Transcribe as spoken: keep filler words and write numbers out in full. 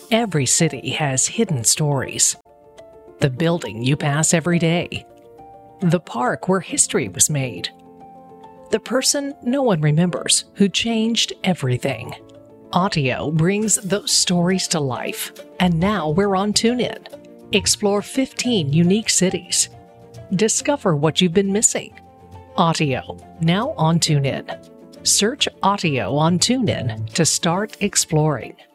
Every city has hidden stories. The building you pass every day. The park where history was made. The person no one remembers who changed everything. Audio brings those stories to life, and now we're on TuneIn. Explore fifteen unique cities. Discover what you've been missing. Audio, now on TuneIn. Search Audio on TuneIn to start exploring.